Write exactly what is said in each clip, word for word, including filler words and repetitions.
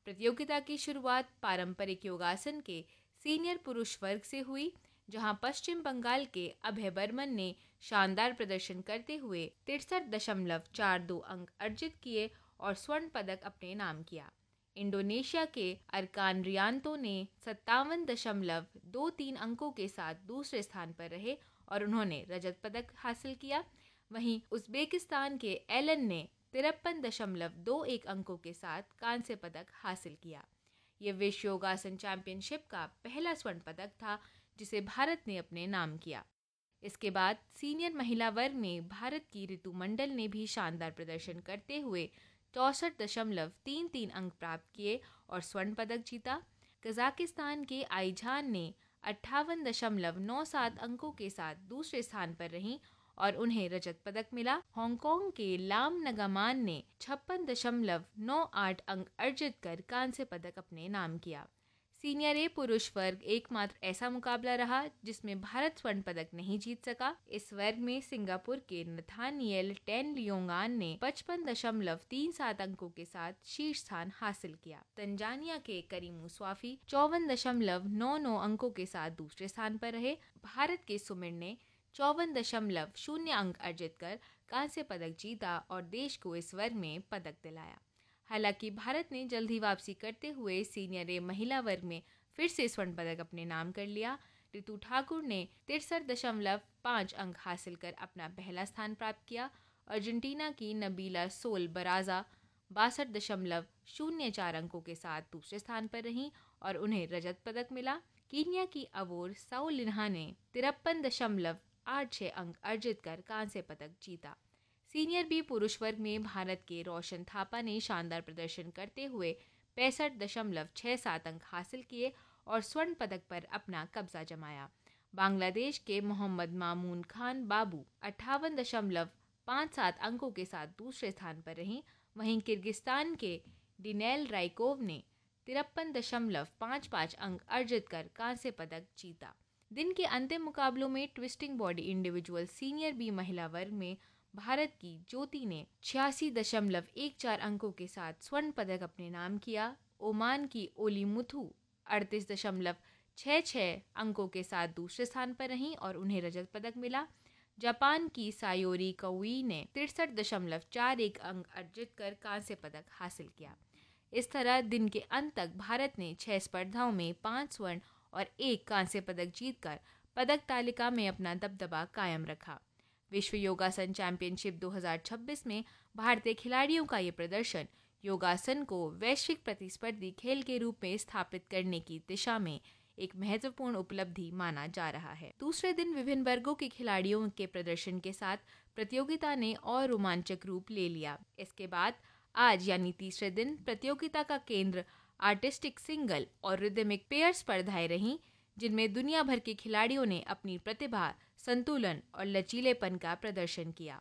प्रतियोगिता की शुरुआत पारंपरिक योगासन के सीनियर पुरुष वर्ग से हुई, जहां पश्चिम बंगाल के अभय बर्मन ने शानदार प्रदर्शन करते हुए तिरसठ दशमलव चार दो अंक अर्जित किए और स्वर्ण पदक अपने नाम किया। इंडोनेशिया के अरकान रियांतो ने सत्तावन दशमलव दो तीन अंकों के साथ दूसरे स्थान पर रहे और उन्होंने रजत पदक हासिल किया। वहीं उज्बेकिस्तान के एलन ने तिरपन दशमलव दो एक अंकों के साथ कांस्य पदक हासिल किया। ये विश्व योगासन चैंपियनशिप का पहला स्वर्ण पदक था जिसे भारत ने अपने नाम किया। इसके बाद सीनियर महिला वर्ग में भारत की ऋतु मंडल ने भी शानदार प्रदर्शन करते हुए चौसठ दशमलव तीन तीन अंक प्राप्त किए और स्वर्ण पदक जीता। कजाकिस्तान के आईझान ने अट्ठावन दशमलव नौ सात अंकों के साथ दूसरे स्थान पर रहीं और उन्हें रजत पदक मिला। हांगकांग के लाम नगामान ने छप्पन दशमलव नौ आठ अंक अर्जित कर कांस्य पदक अपने नाम किया। सीनियर ए पुरुष वर्ग एकमात्र ऐसा मुकाबला रहा जिसमें भारत स्वर्ण पदक नहीं जीत सका। इस वर्ग में सिंगापुर के नथानिएल टेन लियोंगान ने पचपन दशमलव तीन सात अंकों के साथ शीर्ष स्थान हासिल किया। तंजानिया के करीमू स्वाफी चौवन दशमलव नौ नौ अंकों के साथ दूसरे स्थान पर रहे। भारत के सुमिर ने चौवन दशमलव शून्य अंक अर्जित कर कांस्य पदक जीता और देश को इस वर्ग में पदक दिलाया। हालांकि भारत ने जल्द ही वापसी करते हुए सीनियर ए महिला वर्ग में फिर से स्वर्ण पदक अपने नाम कर लिया। ऋतु ठाकुर ने तिरसठ दशमलव पाँच अंक हासिल कर अपना पहला स्थान प्राप्त किया। अर्जेंटीना की नबीला सोल बराजा बासठ दशमलव शून्य चार अंकों के साथ दूसरे स्थान पर रहीं और उन्हें रजत पदक मिला। कीनिया की अवोर साउलिन्हा ने तिरपन दशमलव आठ छह अंक अर्जित कर कांस्य पदक जीता। सीनियर बी पुरुष वर्ग में भारत के रोशन थापा ने शानदार प्रदर्शन करते हुए पैंसठ दशमलव छह सात अंक हासिल किए और स्वर्ण पदक पर अपना कब्जा जमाया। बांग्लादेश के मोहम्मद मामून खान बाबू अट्ठावन दशमलव पाँच सात अंकों के साथ दूसरे स्थान पर रहीं। वहीं किर्गिस्तान के डिनेल राइकोव ने तिरपन दशमलव पाँच पाँच अंक अर्जित कर कांस्य पदक जीता। दिन के अंतिम मुकाबलों में twisting body individual senior B महिला वर्ग में भारत की ज्योति ने छियासी दशमलव एक चार अंकों के साथ स्वर्ण पदक अपने नाम किया। ओमान की ओली मुथु अड़तीस दशमलव छह छह अंकों के साथ दूसरे स्थान पर रहीं और उन्हें रजत पदक मिला। जापान की सायोरी कौई ने तिरसठ दशमलव चार एक अंक अर्जित कर कांस्य पदक हासिल किया। इस तरह दिन के अंत तक भारत ने छह स्पर्धाओं में पाँच स्वर्ण और एक कांस्य पदक जीतकर पदक तालिका में अपना दबदबा कायम रखा। विश्व योगासन चैंपियनशिप दो हज़ार छब्बीस में भारतीय खिलाड़ियों का ये प्रदर्शन योगासन को वैश्विक प्रतिस्पर्धी खेल के रूप में स्थापित करने की दिशा में एक महत्वपूर्ण उपलब्धि माना जा रहा है। दूसरे दिन विभिन्न वर्गों के खिलाड़ियों के प्रदर्शन के साथ प्रतियोगिता ने और रोमांचक रूप ले लिया। इसके बाद आज यानी तीसरे दिन प्रतियोगिता का केंद्र आर्टिस्टिक सिंगल और रिदमिक पेयर स्पर्धाएं रहीं, जिनमें दुनिया भर के खिलाड़ियों ने अपनी प्रतिभा, संतुलन और लचीलेपन का प्रदर्शन किया।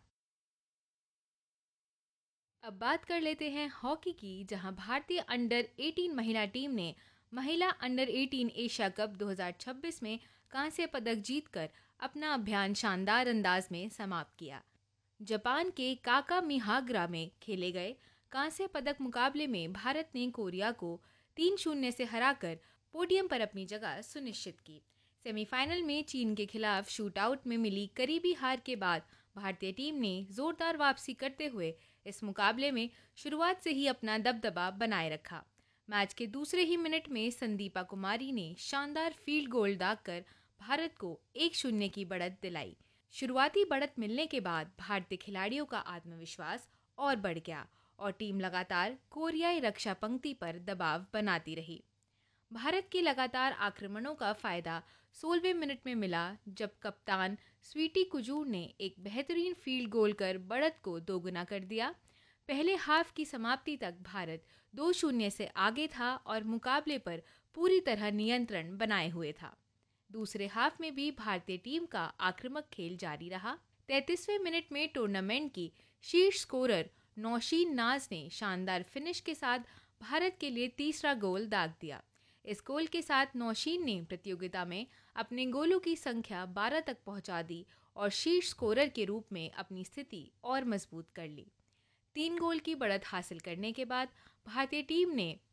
अब बात कर लेते हैं हॉकी की, जहां भारतीय अंडर अठारह महिला टीम ने महिला अंडर अठारह एशिया कप दो हज़ार छब्बीस में कांस्य पदक जीतकर अपना अभियान शानदार अंदाज में समाप्त किया। जापान के काकामिहागरा में खेले गए कांस्य पदक मुकाबले में भारत ने कोरिया को तीन शून्य से हराकर पोडियम पर अपनी जगह सुनिश्चित की। सेमीफाइनल में चीन के खिलाफ शूटआउट में मिली करीबी हार के बाद भारतीय टीम ने जोरदार वापसी करते हुए इस मुकाबले में शुरुआत से ही अपना दबदबा बनाए रखा। मैच के दूसरे ही मिनट में संदीपा कुमारी ने शानदार फील्ड गोल दागकर भारत को एक शून्य की बढ़त दिलाई। शुरुआती बढ़त मिलने के बाद भारतीय खिलाड़ियों का आत्मविश्वास और बढ़ गया और टीम लगातार कोरियाई रक्षा पंक्ति पर दबाव बनाती रही। भारत के लगातार आक्रमणों का फायदा सोलहवें मिनट में मिला, जब कप्तान स्वीटी कुजूर ने एक बेहतरीन फील्ड गोल कर बढ़त को दोगुना कर दिया। पहले हाफ की समाप्ति तक भारत दो शून्य से आगे था और मुकाबले पर पूरी तरह नियंत्रण बनाए हुए था। दूसरे हाफ में भी भारतीय टीम का आक्रामक खेल जारी रहा। तैंतीसवें मिनट में टूर्नामेंट की शीर्ष स्कोरर नौशीन नाज ने शानदार फिनिश के साथ भारत के लिए तीसरा गोल दाग दिया। इस गोल के साथ नौशीन ने प्रतियोगिता में अपने गोलों की संख्या बारह तक पहुंचा दी और शीर्ष स्कोरर के रूप में अपनी स्थिति और मजबूत कर ली। तीन गोल की बढ़त हासिल करने के बाद भारतीय टीम ने